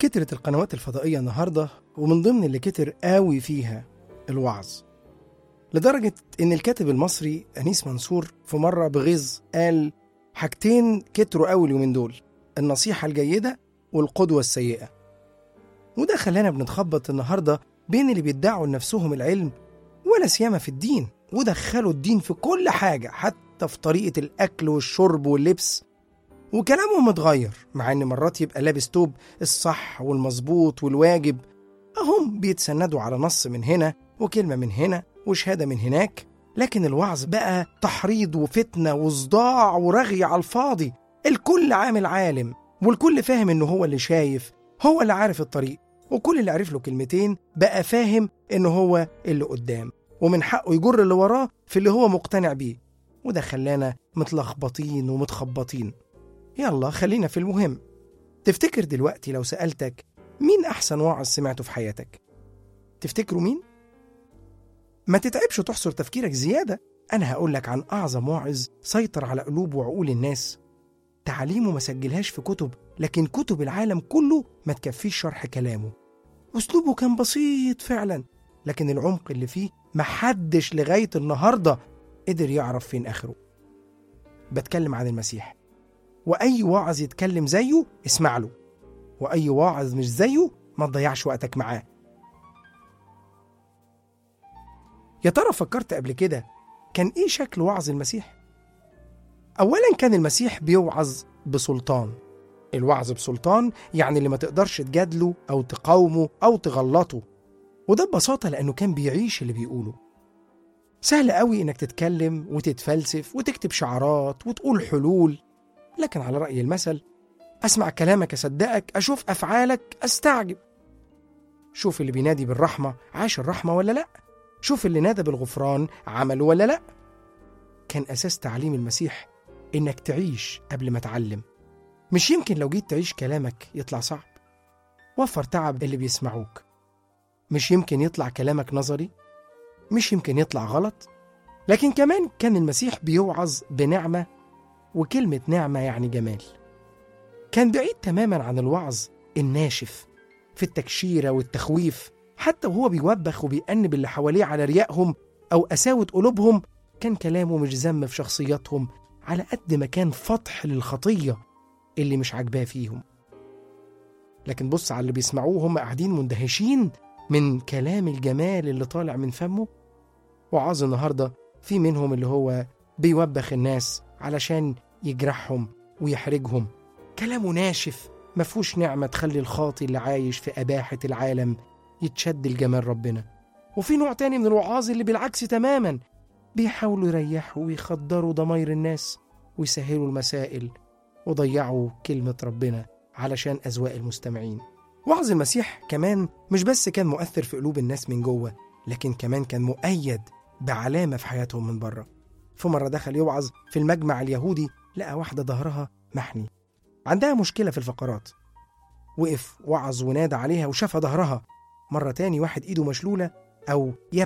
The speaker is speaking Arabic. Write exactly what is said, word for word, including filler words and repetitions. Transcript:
كترت القنوات الفضائية النهاردة، ومن ضمن اللي كتر قوي فيها الوعظ، لدرجة إن الكاتب المصري أنيس منصور في مرة بغيظ قال حاجتين كتروا قوي اليومين دول: النصيحة الجيدة والقدوة السيئة. وده خلانا بنتخبط النهاردة بين اللي بيدعوا لنفسهم العلم ولا سيما في الدين، ودخلوا الدين في كل حاجة، حتى في طريقة الأكل والشرب واللبس، وكلامهم متغير، مع إن مرات يبقى لابس توب الصح والمظبوط والواجب، أهم بيتسندوا على نص من هنا وكلمة من هنا وشهادة من هناك. لكن الوعظ بقى تحريض وفتنة وصداع ورغي على الفاضي. الكل عامل عالم، والكل فاهم إنه هو اللي شايف، هو اللي عارف الطريق، وكل اللي عرف له كلمتين بقى فاهم إنه هو اللي قدام، ومن حقه يجر اللي وراه في اللي هو مقتنع بيه. وده خلانا متلخبطين ومتخبطين. يلا خلينا في المهم. تفتكر دلوقتي لو سألتك مين أحسن واعظ سمعته في حياتك، تفتكروا مين؟ ما تتعبش وتحصر تفكيرك زيادة، أنا هقولك عن أعظم واعظ سيطر على قلوب وعقول الناس. تعليمه ما سجلهاش في كتب، لكن كتب العالم كله ما تكفيش شرح كلامه. أسلوبه كان بسيط فعلا، لكن العمق اللي فيه محدش لغاية النهاردة قدر يعرف فين آخره. بتكلم عن المسيح، وأي واعظ يتكلم زيه اسمع له، وأي واعظ مش زيه ما تضيعش وقتك معاه. يا ترى فكرت قبل كده كان إيه شكل وعظ المسيح؟ أولاً كان المسيح بيوعظ بسلطان. الوعظ بسلطان يعني اللي ما تقدرش تجادله أو تقاومه أو تغلطه، وده ببساطة لأنه كان بيعيش اللي بيقوله. سهل قوي إنك تتكلم وتتفلسف وتكتب شعارات وتقول حلول، لكن على رأي المثل: أسمع كلامك أصدقك، أشوف أفعالك أستعجب. شوف اللي بينادي بالرحمة عاش الرحمة ولا لأ، شوف اللي نادى بالغفران عمله ولا لأ. كان أساس تعليم المسيح إنك تعيش قبل ما تعلم. مش يمكن لو جيت تعيش كلامك يطلع صعب؟ وفر تعب اللي بيسمعوك. مش يمكن يطلع كلامك نظري؟ مش يمكن يطلع غلط؟ لكن كمان كان المسيح بيوعظ بنعمة، وكلمة نعمة يعني جمال. كان بعيد تماما عن الوعظ الناشف في التكشيرة والتخويف. حتى وهو بيوبخ وبيأنب اللي حواليه على ريائهم أو قساوة قلوبهم، كان كلامه مش ذم في شخصياتهم على قد ما كان فتح للخطية اللي مش عاجباه فيهم. لكن بص على اللي بيسمعوه، هم قاعدين مندهشين من كلام الجمال اللي طالع من فمه. وعظ النهاردة في منهم اللي هو بيوبخ الناس علشان يجرحهم ويحرجهم. كلامه ناشف مفهوش نعمة تخلي الخاطي اللي عايش في أباحة العالم يتشد الجمال ربنا. وفي نوع تاني من الوعاظ اللي بالعكس تماما، بيحاولوا يريحوا ويخدروا ضمير الناس ويسهلوا المسائل وضيعوا كلمة ربنا علشان أذواق المستمعين. وعظ المسيح كمان مش بس كان مؤثر في قلوب الناس من جوه، لكن كمان كان مؤيد بعلامة في حياتهم من بره. في مرة دخل يوعظ في المجمع اليهودي، لقى واحدة ظهرها محني، عندها مشكلة في الفقرات. وقف وعظ ونادى عليها وشاف ظهرها. مرة تاني واحد إيده مشلولة أو